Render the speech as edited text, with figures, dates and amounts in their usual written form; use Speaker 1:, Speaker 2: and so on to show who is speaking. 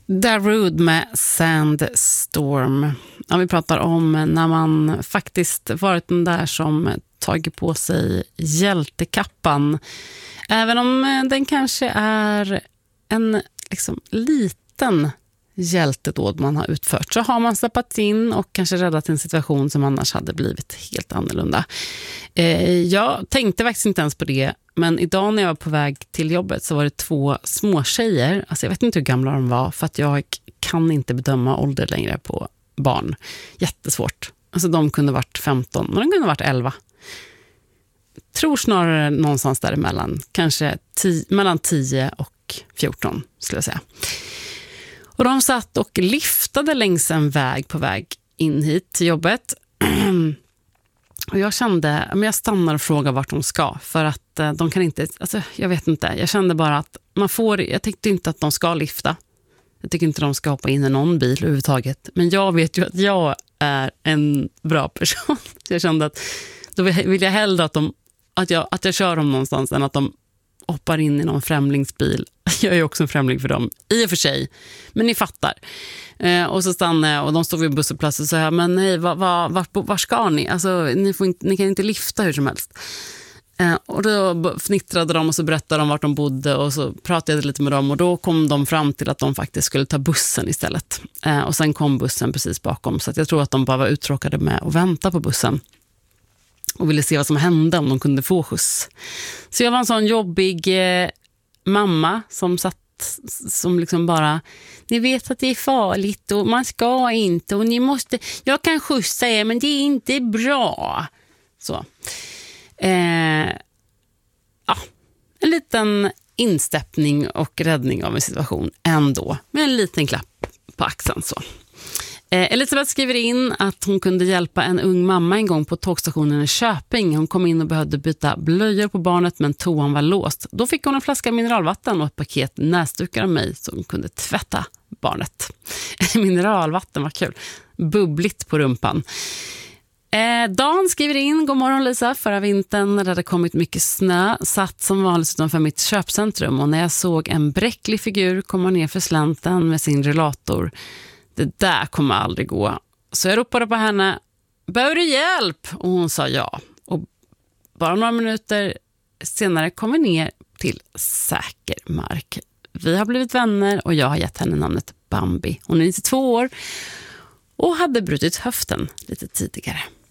Speaker 1: Darude med Sandstorm. Ja, vi pratar om när man faktiskt varit den där som tagit på sig hjältekappan. Även om den kanske är en liksom liten hjältedåd man har utfört, så har man släppt in och kanske räddat en situation som annars hade blivit helt annorlunda. Jag tänkte faktiskt inte ens på det, men idag när jag var på väg till jobbet så var det 2 små tjejer. Alltså jag vet inte hur gamla de var, för att jag kan inte bedöma ålder längre på barn. Jättesvårt. Alltså de kunde varit 15, men de kunde varit 11. Tror snarare någonstans däremellan. Kanske mellan 10 och 14 skulle jag säga. Och de satt och liftade längs en väg på väg in hit till jobbet. Och jag kände, men jag stannar och frågar vart de ska. För att de kan inte, alltså jag vet inte. Jag kände bara att jag tyckte inte att de ska lifta. Jag tycker inte de ska hoppa in i någon bil överhuvudtaget. Men jag vet ju att jag är en bra person. Så jag kände att då vill jag hellre att jag kör dem någonstans än att de hoppar in i någon främlingsbil. Jag är ju också en främling för dem, i och för sig. Men ni fattar. Och så stannade jag och de stod vid busshållplatsen och sa, men nej, var ska ni? Alltså, ni kan inte lifta hur som helst. Och då fnittrade de och så berättade de vart de bodde och så pratade jag lite med dem och då kom de fram till att de faktiskt skulle ta bussen istället. Och sen kom bussen precis bakom, så att jag tror att de bara var uttråkade med att vänta på bussen och ville se vad som hände om de kunde få skjuts. Så jag var en sån jobbig mamma som liksom bara, ni vet att det är farligt och man ska inte och ni måste, jag kan skjutsa er men det är inte bra. Så. Ja, en liten insteppning och räddning av en situation ändå, med en liten klapp på axeln så. Elisabeth skriver in att hon kunde hjälpa en ung mamma en gång på tågstationen i Köping. Hon kom in och behövde byta blöjor på barnet, men toan var låst. Då fick hon en flaska mineralvatten och ett paket näsdukar av mig så hon kunde tvätta barnet. Mineralvatten var kul. Bubbligt på rumpan. Dan skriver in, god morgon Lisa, förra vintern när det hade kommit mycket snö satt som vanligt utanför mitt köpcentrum och när jag såg en bräcklig figur komma ner för slänten med sin rullator. Det där kommer aldrig gå. Så jag ropade på henne, behöver du hjälp? Och hon sa ja. Och bara några minuter senare kom vi ner till säker mark. Vi har blivit vänner och jag har gett henne namnet Bambi. Hon är 92 år och hade brutit höften lite tidigare.